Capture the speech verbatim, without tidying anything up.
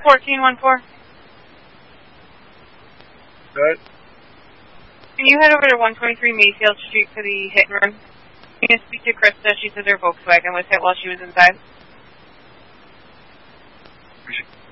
fourteen one four. Good. Can you head over to one twenty-three Mayfield Street for the hit and run? You can speak to Krista. She said her Volkswagen was hit while she was inside. Appreciate it.